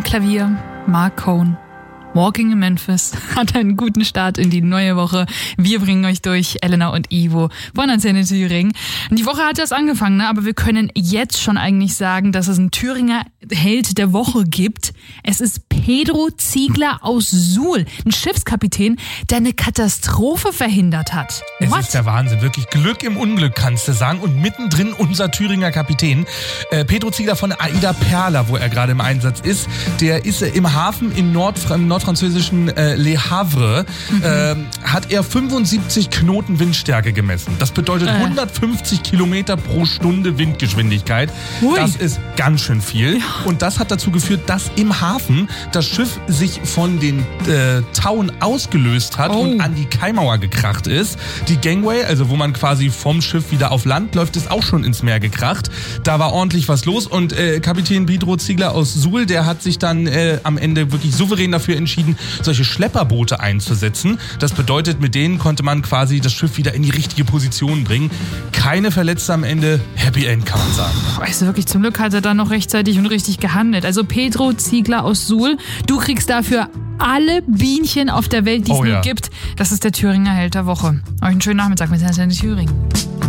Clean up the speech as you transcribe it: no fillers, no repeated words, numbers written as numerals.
Am Klavier Mark Cohn. Walking in Memphis hat einen guten Start in die neue Woche. Wir bringen euch durch, Elena und Ivo von Antenne Thüringen. Und die Woche hat erst angefangen, ne? Aber wir können jetzt schon eigentlich sagen, dass es einen Thüringer Held der Woche gibt. Es ist Pedro Ziegler aus Suhl, ein Schiffskapitän, der eine Katastrophe verhindert hat. Es ist der Wahnsinn, wirklich Glück im Unglück, kannst du sagen. Und mittendrin unser Thüringer Kapitän, Pedro Ziegler von Aida Perla, wo er gerade im Einsatz ist. Der ist im Hafen im nordfranzösischen Le Havre, hat er 75 Knoten Windstärke gemessen. Das bedeutet 150 Kilometer pro Stunde Windgeschwindigkeit. Ui. Das ist ganz schön viel. Ja. Und das hat dazu geführt, dass im Hafen das Schiff sich von den Tauen ausgelöst hat und an die Kaimauer gekracht ist. Die Gangway, also wo man quasi vom Schiff wieder auf Land läuft, ist auch schon ins Meer gekracht. Da war ordentlich was los und Kapitän Pedro Ziegler aus Suhl, der hat sich dann am Ende wirklich souverän dafür entschieden, solche Schlepperboote einzusetzen. Das bedeutet, mit denen konnte man quasi das Schiff wieder in die richtige Position bringen. Keine Verletzte am Ende. Happy End, kann man sagen. Weißt du, wirklich, zum Glück hat er dann noch rechtzeitig und richtig gehandelt. Also Pedro Ziegler aus Suhl, du kriegst dafür alle Bienchen auf der Welt, die es nur gibt. Das ist der Thüringer Held der Woche. Euch einen schönen Nachmittag mit Antenne Thüringen.